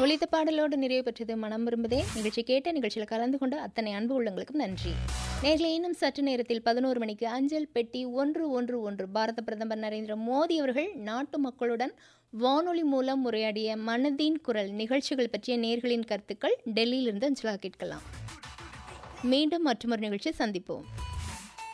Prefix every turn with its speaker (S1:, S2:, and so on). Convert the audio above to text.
S1: ஒலித்த பாடலோடு நிறைவு பெற்றது மனம் விரும்புதே. நிகழ்ச்சி கேட்ட நிகழ்ச்சியில் கலந்து கொண்ட அத்தனை அன்பு உள்ளங்களுக்கும் நன்றி. நேரில் இன்னும் சற்று நேரத்தில் 11 மணிக்கு அஞ்சல் பெட்டி 111 பாரத பிரதமர் நரேந்திர மோடி அவர்கள் நாட்டு மக்களுடன் வானொலி மூலம் உரையாடிய மனதின் குரல் நிகழ்ச்சிகள் பற்றிய நேயர்களின் கருத்துக்கள் டெல்லியிலிருந்து அஞ்சலாக கேட்கலாம். மீண்டும் மற்றொரு நிகழ்ச்சி சந்திப்போம்.